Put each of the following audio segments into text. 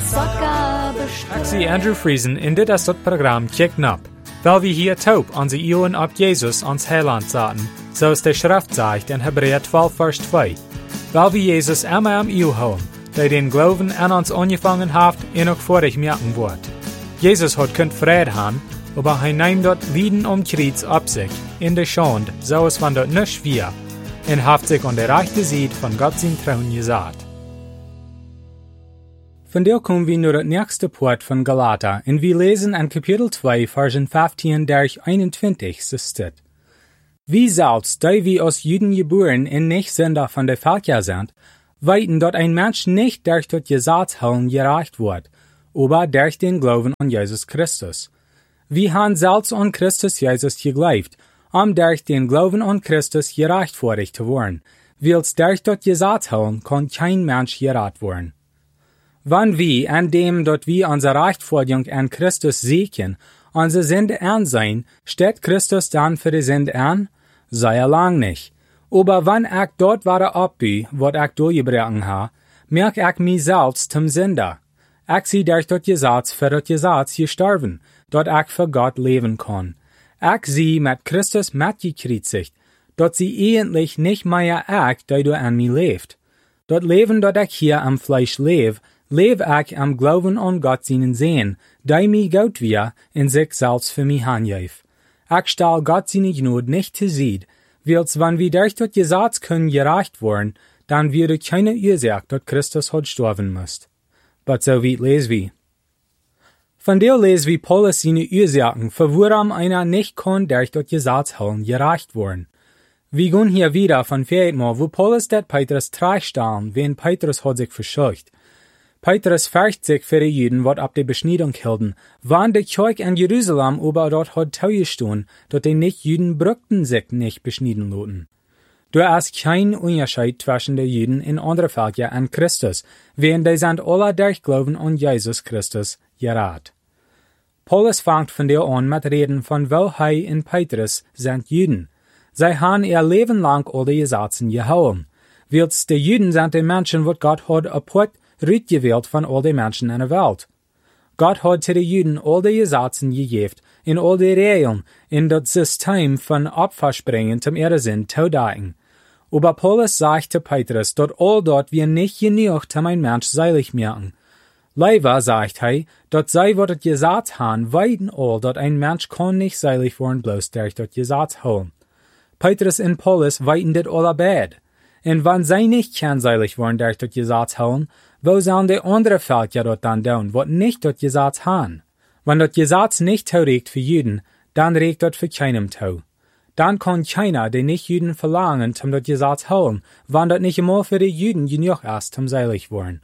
Ik zie Andrew Friesen in dit is het programma Kijk Nap, weil wir hier taub onze Ohren op Jesus ons Heiland zaten, zoals de Schrift zegt in Hebräer 12 vers 2. Weil wir Jesus immer am Eeuw houden, der den Glauben an uns angefangen hat en ook vorig merken wordt. Jesus hat kunt vrede haben, aber hij neemt dat Lieden Kreuz op zich, in de Schande, zoals van dat nisch wir, en haft sich an der rechten Seite von Gott sein Thron gesagt. Von der kommen wir nur das nächste Part von Galater, und wir lesen an Kapitel 2, Versen 15 durch 21, so steht: Wie selbst, da wir aus Juden geboren und nicht Sünder von der Völker sind, weiten, dass ein Mensch nicht durch das Gesetzhalten gerecht wird, aber durch den Glauben an Jesus Christus. Wir haben selbst an Christus Jesus geglaubt, durch den Glauben an Christus gerechtfertigt zu werden, weil durch das Gesetzhalten kann kein Mensch gerettet werden. Wenn wir, an dem, dass wir unsere Rechtfertigung an Christus siegen, unsere Sünde ansehen, steht Christus dann für die Sünde an? Sei lang nicht. Aber wenn ich dort wahre abbü, was ich durchgebrochen habe, merke ich mich selbst zum Sünder. Ich sie durch das Gesetz für das Gesetz gestorben, dass ich für Gott leben kann. Ich sie mit Christus mitgekreuzigt, dass sie eigentlich nicht mehr ich, der du an mir lebt. Das Leben, das ich hier am Fleisch lebe ich am Glauben an Gott seinen Sehen, der mir Gott wir in sich selbst für mich handjef. Ich stelle Gott seine Gnade nicht zu Seed, weil's wenn wir durch das Gesetz können gerecht werden, dann würde keine Ursache, dass Christus hat sterben müsst. Aber so weit lesen wir. Von der lesen wir Paulus seine Ursachen, für woran einer nicht kann durch das Gesetz halten gerecht werden. Wir gehen hier wieder von viermal, wo Paulus det Petrus stellen, wen Petrus hat sich verscheucht. Petrus fürcht sich für die Juden, wat ab der Beschneidung hielten, wann der Kirche in Jerusalem aber dort hat taugestehen, dass die Nicht-Juden brückten sich nicht beschneiden loten. Du hast kein Unterschied zwischen den Juden in andere Völker an Christus, während die sind alle durch Glauben an Jesus Christus gerat. Paulus fängt von der an mit Reden von Welhei in Petrus sind Juden. Sie haben ihr Leben lang all die Gesetze gehauen. Weils die Juden sind die Menschen, wat Gott hat apart gewählt von all den Menschen in der Welt. Gott hat zu den Juden all die Gesetze gegeben, in all die Regeln, in das System von Opferspringen zum Irrsinn zu denken. Aber Paulus sagt zu Petrus, dass all dort wir nicht genug zum ein Mensch seilig merken. Leider sagt er, dass sei, was das Gesetz haben, weiten all, dass ein Mensch kann nicht seilig werden, bloß durch das Gesetz holen. Petrus und Paulus weiten das alle bad. Und wenn sie nicht kernseilig werden durch das Gesetz holen, wo sollen die andere Völker dort dann tun, was nicht das Gesetz haben? Wenn das Gesetz nicht tauregt für Juden, dann regt das für keinem tau. Dann kann keiner den Nicht-Juden verlangen, zum das Gesetz holen, wenn das nicht einmal für die Juden genug ist, zum seilig werden.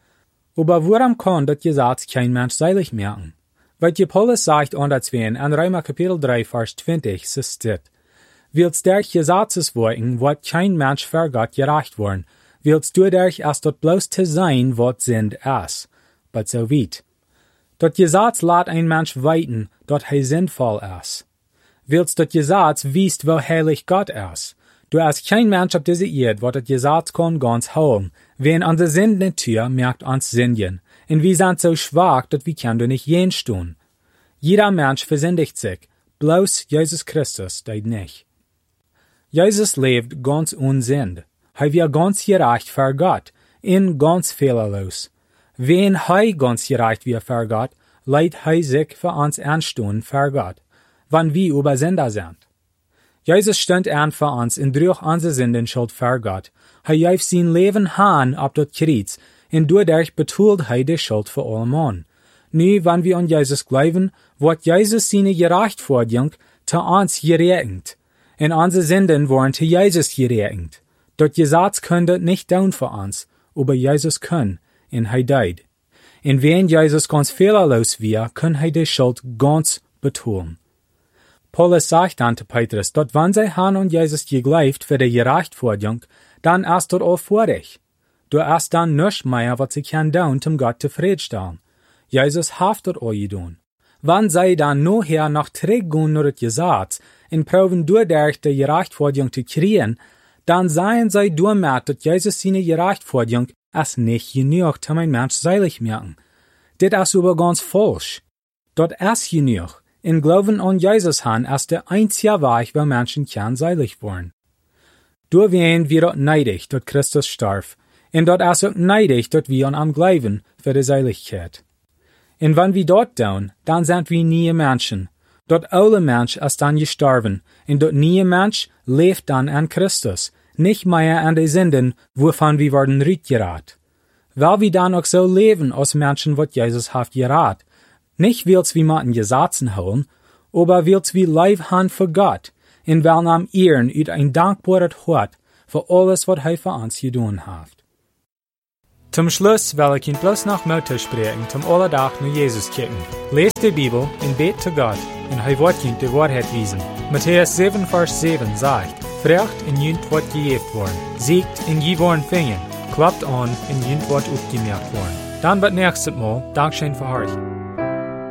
Aber warum kann das Gesetz kein Mensch seilig merken? Weil die Paulus sagt anderswen an Römer Kapitel 3, Vers 20, so steht: Weils durch Gesetzesworten wird kein Mensch für Gott gerecht worden, weils dadurch erst dort bloß zu sein, was sind ist. Aber so weit. Das Gesetz lässt ein Mensch weiten, dass er sinnvoll ist. Weils das Gesetz wiest, wo heilig Gott ist. Du hast kein Mensch auf dieser Erde, wo das Gesetz kann ganz holen. Wen an der Sündennatur merkt uns Sünden. Und wir sind so schwach, dass wir können nicht jenstun. Jeder Mensch versündigt sich, bloß Jesus Christus tut nicht. Jesus lebt ganz unsünd. Er wird ganz gerecht für Gott, in ganz fehlerlos. Wenn er ganz gerecht wird für Gott, leiht er sich für uns anstehen für Gott, wenn wir über Sünder sind. Jesus stand an für uns und durch unsere Sündenschuld für Gott. Er gab sein Leben an auf das Kreuz, und dadurch betult er die Schuld für alle Mann. Nu, wenn wir an Jesus glauben, wird Jesus seine Gerechtfertigung zu uns gerechnet. Und unsere Sünden wurden zu Jesus gerechnet. Das Gesetz kann das nicht tun für uns, aber Jesus kann, und er tut. Und wenn Jesus ganz fehlerlos wird, kann er die Schuld ganz betulen. Paulus sagt dann zu Petrus, dass wenn sie haben an Jesus geglaubt für die Gerechtfertigung, dann ist das all vor dich. Du hast dann nichts mehr, was sie können tun, um Gott zufriedenstellen. Jesus hat das all getan. Wenn sie dann nachher noch zurückgehen nach das Gesetz und proben dadurch die Gerechtfertigung zu kriegen, dann seien sie damit, dass Jesus seine Gerechtfertigung als nicht genug, um ein Mensch seilig merken. Dit is aber ganz falsch. Dort ist genug. In Glauben an Jesus han ist der einzige Weg, wo Menschen kann seilig worden. Door werden wir dort neidig, dort Christus starb. Und dort ist auch neidig, dort wir an am Glauben für die Seiligkeit. Und wenn wir dort tun, dann sind wir nie Menschen. Dort alle Mensch ist dann gestorben. Und dort nie Mensch lebt dann an Christus. Nicht mehr an die Sünden, wovon wir werden rückgerat. Weil wir dann auch so leben als Menschen, was Jesus hat gerat. Nicht wills wir maten Gesetzen holen, aber wills wir Leib han für Gott, in welchem am Ehren ut ein dankbares Hort für alles, was er für uns getan hat. Zum Schluss will ich Ihnen bloß noch Mutter sprechen, zum Allerdach nur Jesus kicken. Lest die Bibel und bet zu Gott, und er wird Ihnen die Wahrheit wiesen. Matthäus 7, Vers 7 sagt, Frecht in jünt wird gejeft worden, siegt in je worden fingen, klappt an in jünt wird aufgemerkt worden. Dann wird nächstes Mal Dankeschön für euch.